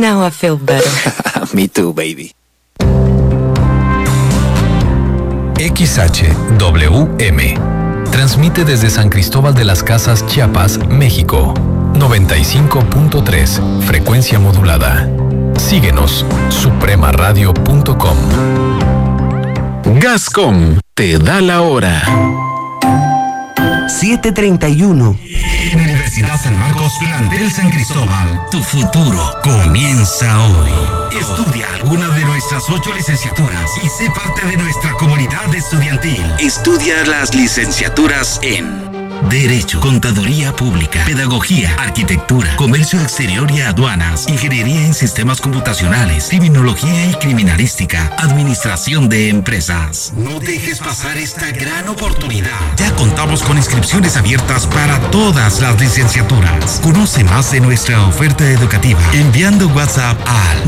Now I feel better. Me too, baby. XHWM transmite desde San Cristóbal de las Casas, Chiapas, México. 95.3, frecuencia modulada. Síguenos, supremaradio.com. Gascom te da la hora. 7:31. En Universidad San Marcos, plantel San Cristóbal, tu futuro comienza hoy. Estudia alguna de nuestras 8 licenciaturas y sé parte de nuestra comunidad estudiantil. Estudia las licenciaturas en Derecho, Contaduría Pública, Pedagogía, Arquitectura, Comercio Exterior y Aduanas, Ingeniería en Sistemas Computacionales, Criminología y Criminalística, Administración de Empresas. No dejes pasar esta gran oportunidad. Ya contamos con inscripciones abiertas para todas las licenciaturas. Conoce más de nuestra oferta educativa enviando WhatsApp al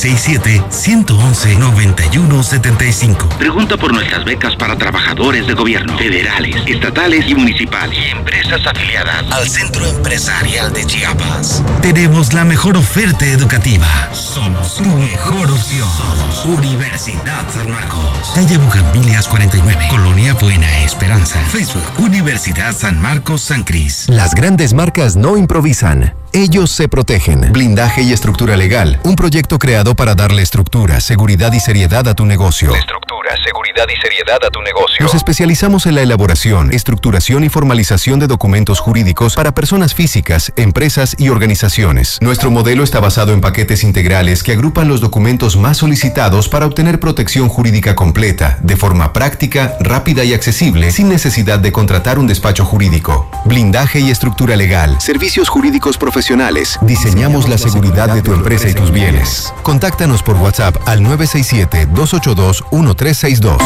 967-111-9175. Pregunta por nuestras becas para trabajadores de gobierno, federales, estatales y municipales. Empresas afiliadas al Centro Empresarial de Chiapas. Tenemos la mejor oferta educativa. Somos tu mejor opción. Somos Universidad San Marcos. Calle Bugambilias 49, Colonia Buena Esperanza. Facebook, Universidad San Marcos San Cris. Las grandes marcas no improvisan. Ellos se protegen. Blindaje y estructura legal. Un proyecto creado para darle estructura, seguridad y seriedad a tu negocio. Estructura, seguridad y seriedad a tu negocio. Nos especializamos en la elaboración, estructuración y formalización de documentos jurídicos para personas físicas, empresas y organizaciones. Nuestro modelo está basado en paquetes integrales que agrupan los documentos más solicitados para obtener protección jurídica completa, de forma práctica, rápida y accesible, sin necesidad de contratar un despacho jurídico. Blindaje y estructura legal. Servicios jurídicos profesionales. Diseñamos la seguridad de tu empresa y tus bienes. Contáctanos por WhatsApp al 967-282-1362.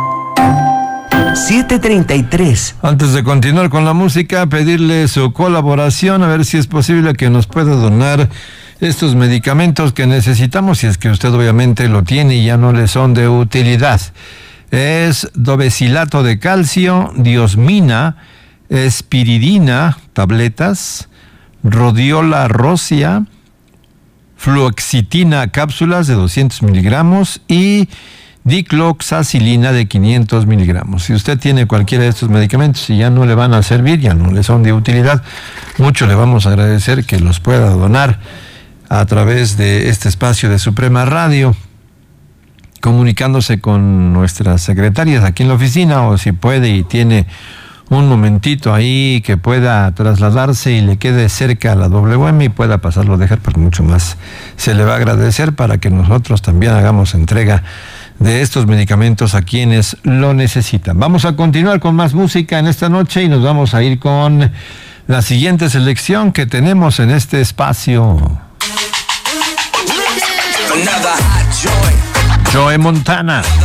7:33. Antes de continuar con la música, pedirle su colaboración, a ver si es posible que nos pueda donar estos medicamentos que necesitamos, si es que usted obviamente lo tiene y ya no le son de utilidad. Es dovecilato de calcio, diosmina, espiridina, tabletas, rodiola rosia, fluoxetina, cápsulas de 200 miligramos y dicloxacilina de 500 miligramos. Si usted tiene cualquiera de estos medicamentos y ya no le van a servir, ya no le son de utilidad, mucho le vamos a agradecer que los pueda donar a través de este espacio de Suprema Radio, comunicándose con nuestras secretarias aquí en la oficina, o si puede y tiene un momentito ahí que pueda trasladarse y le quede cerca a la WM y pueda pasarlo a dejar, porque mucho más se le va a agradecer para que nosotros también hagamos entrega de estos medicamentos a quienes lo necesitan. Vamos a continuar con más música en esta noche y nos vamos a ir con la siguiente selección que tenemos en este espacio. Joe Montana.